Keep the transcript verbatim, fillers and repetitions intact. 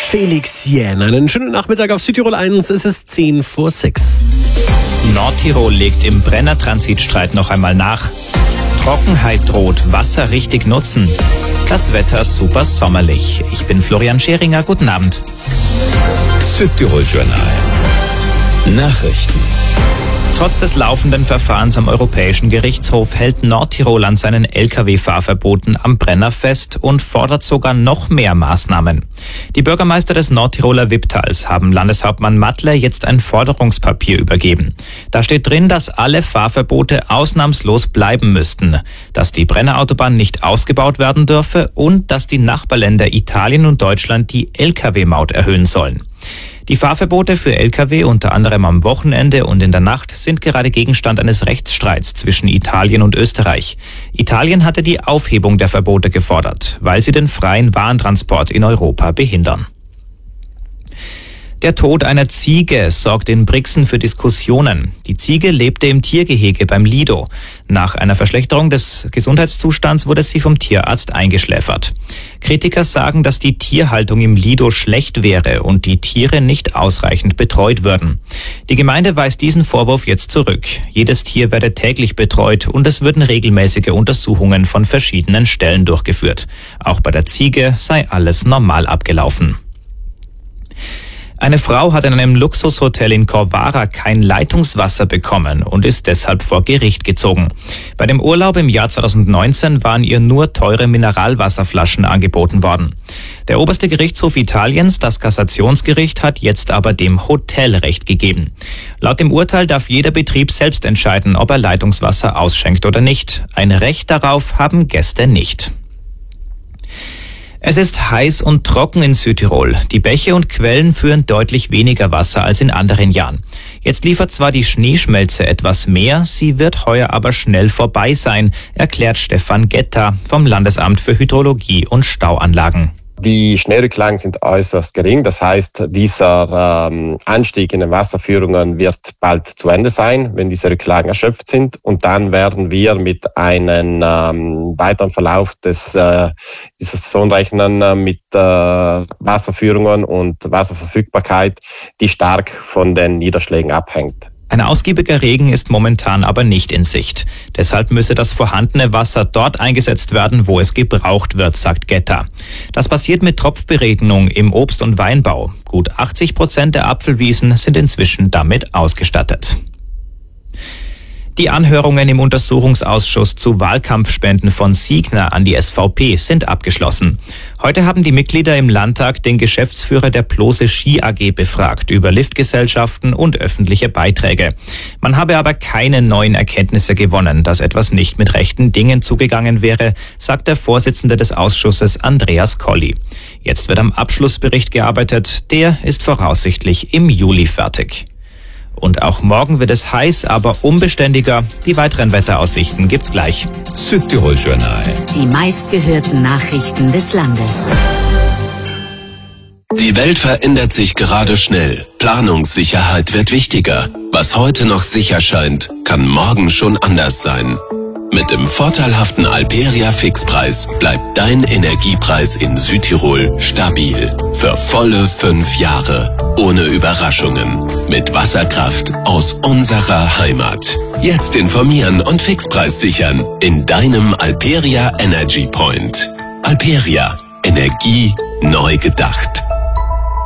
Felix Jähn. Einen schönen Nachmittag auf Südtirol eins, es ist zehn vor sechs. Nordtirol legt im Brenner-Transitstreit noch einmal nach. Trockenheit droht, Wasser richtig nutzen. Das Wetter super sommerlich. Ich bin Florian Scheringer, guten Abend. Südtirol Journal. Nachrichten. Trotz des laufenden Verfahrens am Europäischen Gerichtshof hält Nordtirol an seinen L K W-Fahrverboten am Brenner fest und fordert sogar noch mehr Maßnahmen. Die Bürgermeister des Nordtiroler Wipptals haben Landeshauptmann Mattler jetzt ein Forderungspapier übergeben. Da steht drin, dass alle Fahrverbote ausnahmslos bleiben müssten, dass die Brennerautobahn nicht ausgebaut werden dürfe und dass die Nachbarländer Italien und Deutschland die L K W-Maut erhöhen sollen. Die Fahrverbote für L K W, unter anderem am Wochenende und in der Nacht, sind gerade Gegenstand eines Rechtsstreits zwischen Italien und Österreich. Italien hatte die Aufhebung der Verbote gefordert, weil sie den freien Warentransport in Europa behindern. Der Tod einer Ziege sorgt in Brixen für Diskussionen. Die Ziege lebte im Tiergehege beim Lido. Nach einer Verschlechterung des Gesundheitszustands wurde sie vom Tierarzt eingeschläfert. Kritiker sagen, dass die Tierhaltung im Lido schlecht wäre und die Tiere nicht ausreichend betreut würden. Die Gemeinde weist diesen Vorwurf jetzt zurück. Jedes Tier werde täglich betreut und es würden regelmäßige Untersuchungen von verschiedenen Stellen durchgeführt. Auch bei der Ziege sei alles normal abgelaufen. Eine Frau hat in einem Luxushotel in Corvara kein Leitungswasser bekommen und ist deshalb vor Gericht gezogen. Bei dem Urlaub im Jahr zweitausendneunzehn waren ihr nur teure Mineralwasserflaschen angeboten worden. Der oberste Gerichtshof Italiens, das Kassationsgericht, hat jetzt aber dem Hotel Recht gegeben. Laut dem Urteil darf jeder Betrieb selbst entscheiden, ob er Leitungswasser ausschenkt oder nicht. Ein Recht darauf haben Gäste nicht. Es ist heiß und trocken in Südtirol. Die Bäche und Quellen führen deutlich weniger Wasser als in anderen Jahren. Jetzt liefert zwar die Schneeschmelze etwas mehr, sie wird heuer aber schnell vorbei sein, erklärt Stefan Getta vom Landesamt für Hydrologie und Stauanlagen. Die Schneerücklagen sind äußerst gering, das heißt, dieser ähm, Anstieg in den Wasserführungen wird bald zu Ende sein, wenn diese Rücklagen erschöpft sind. Und dann werden wir mit einem ähm, weiteren Verlauf des äh, dieser Saison rechnen äh, mit äh, Wasserführungen und Wasserverfügbarkeit, die stark von den Niederschlägen abhängt. Ein ausgiebiger Regen ist momentan aber nicht in Sicht. Deshalb müsse das vorhandene Wasser dort eingesetzt werden, wo es gebraucht wird, sagt Getta. Das passiert mit Tropfberegnung im Obst- und Weinbau. Gut achtzig Prozent der Apfelwiesen sind inzwischen damit ausgestattet. Die Anhörungen im Untersuchungsausschuss zu Wahlkampfspenden von Signa an die S V P sind abgeschlossen. Heute haben die Mitglieder im Landtag den Geschäftsführer der Plose Ski A G befragt über Liftgesellschaften und öffentliche Beiträge. Man habe aber keine neuen Erkenntnisse gewonnen, dass etwas nicht mit rechten Dingen zugegangen wäre, sagt der Vorsitzende des Ausschusses Andreas Colli. Jetzt wird am Abschlussbericht gearbeitet, der ist voraussichtlich im Juli fertig. Und auch morgen wird es heiß, aber unbeständiger. Die weiteren Wetteraussichten gibt's gleich. Südtirol Journal. Die meistgehörten Nachrichten des Landes. Die Welt verändert sich gerade schnell. Planungssicherheit wird wichtiger. Was heute noch sicher scheint, kann morgen schon anders sein. Mit dem vorteilhaften Alperia Fixpreis bleibt dein Energiepreis in Südtirol stabil. Für volle fünf Jahre. Ohne Überraschungen. Mit Wasserkraft aus unserer Heimat. Jetzt informieren und Fixpreis sichern in deinem Alperia Energy Point. Alperia. Energie neu gedacht.